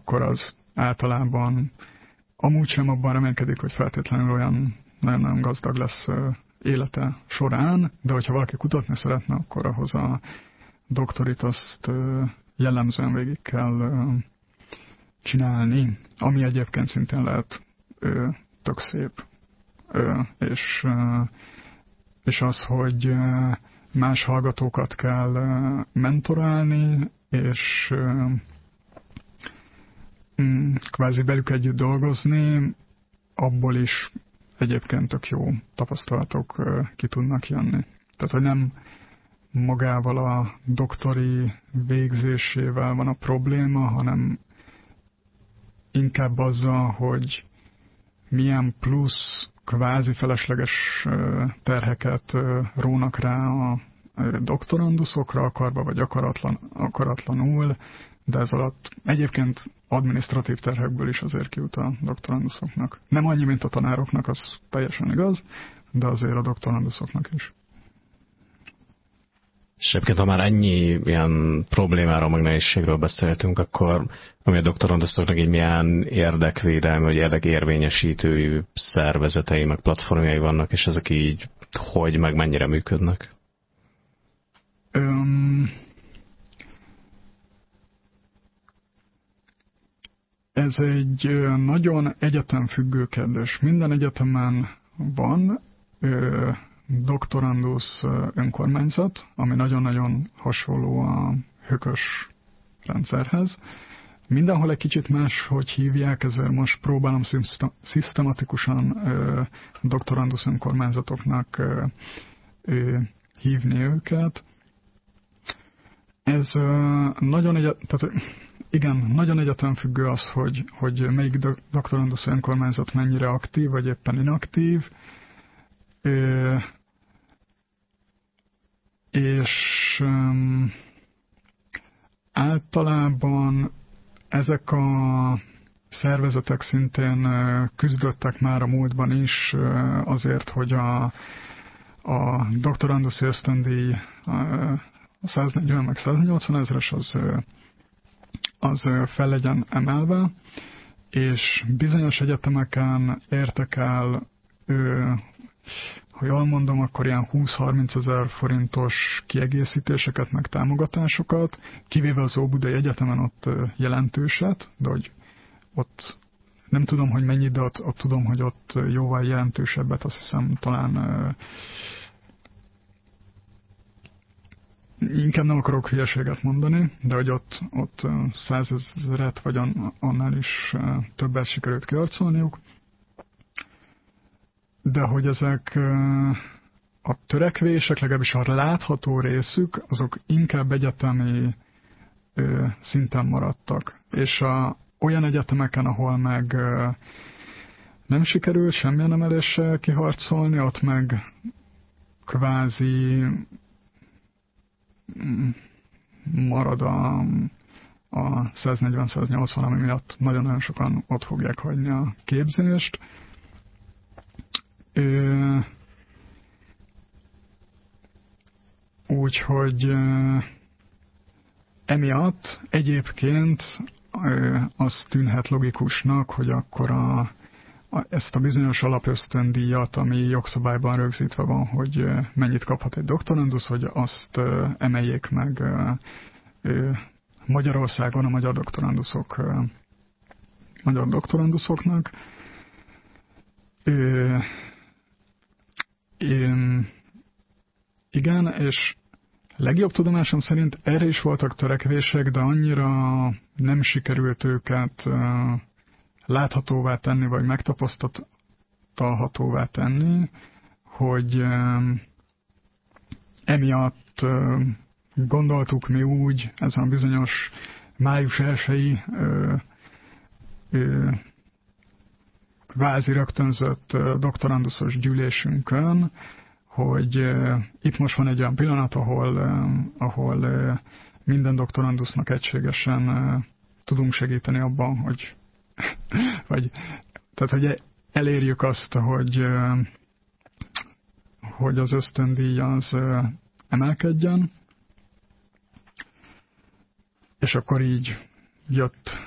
akkor az általában amúgy sem abban reménykedik, hogy feltétlenül olyan nagyon-nagyon gazdag lesz élete során, de hogyha valaki kutatni szeretne, akkor ahhoz a doktorit azt jellemzően végig kell csinálni, ami egyébként szintén lehet tök szép. És az, hogy más hallgatókat kell mentorálni, és kvázi velük együtt dolgozni, abból is egyébként tök jó tapasztalatok ki tudnak jönni. Tehát, hogy nem magával a doktori végzésével van a probléma, hanem inkább azzal, hogy milyen plusz kvázi felesleges terheket rónak rá a doktoranduszokra, akarva vagy akaratlanul, de ez alatt egyébként adminisztratív terhekből is azért kijut a doktoranduszoknak. Nem annyi, mint a tanároknak, az teljesen igaz, de azért a doktoranduszoknak is. És egyébként, ha már ennyi ilyen problémáról, meg nehézségről beszéltünk, akkor ami a doktoranduszoknak így milyen érdekvédelmi, vagy érdekérvényesítő szervezetei, meg platformjai vannak, és ezek így hogy, meg mennyire működnek? Ez egy nagyon egyetemfüggő kérdés. Minden egyetemen van doktorandusz önkormányzat, ami nagyon-nagyon hasonló a hökös rendszerhez. Mindenhol egy kicsit más, hogy hívják, ezért most próbálom szisztematikusan doktorandusz önkormányzatoknak hívni őket. Ez nagyon egyetemfüggő az, hogy melyik doktorandusz önkormányzat mennyire aktív, vagy éppen inaktív. És általában ezek a szervezetek szintén küzdöttek már a múltban is azért, hogy a doktorandusz ösztöndíj 140 meg 180 ezres az fel legyen emelve, és bizonyos egyetemeken értek el, ha jól mondom, akkor ilyen 20-30 ezer forintos kiegészítéseket, meg támogatásokat, kivéve az Óbudai Egyetemen ott jelentőset, de hogy ott nem tudom, hogy mennyi, de ott tudom, hogy ott jóval jelentősebbet, azt hiszem talán inkább nem akarok hülyeséget mondani, de hogy ott 100 000 vagy annál is többet sikerült kiarcolniuk. De hogy ezek a törekvések, legalábbis a látható részük, azok inkább egyetemi szinten maradtak. És olyan egyetemeken, ahol meg nem sikerült semmilyen emeléssel kiharcolni, ott meg kvázi marad a 140-180, ami miatt nagyon-nagyon sokan ott fogják hagyni a képzést. Úgyhogy emiatt egyébként az tűnhet logikusnak, hogy akkor ezt a bizonyos alapösztöndíjat, ami jogszabályban rögzítve van, hogy mennyit kaphat egy doktorandusz, hogy azt emeljék meg Magyarországon a magyar doktoranduszoknak. Igen, és legjobb tudomásom szerint erre is voltak törekvések, de annyira nem sikerült őket láthatóvá tenni, vagy megtapasztalhatóvá tenni, hogy emiatt gondoltuk mi úgy, ezen a bizonyos május 1-i kvázi rögtönzött doktoranduszos gyűlésünkön, hogy itt most van egy olyan pillanat, ahol minden doktorandusznak egységesen tudunk segíteni abban, hogy elérjük azt, hogy az ösztöndíj az emelkedjen, és akkor így jött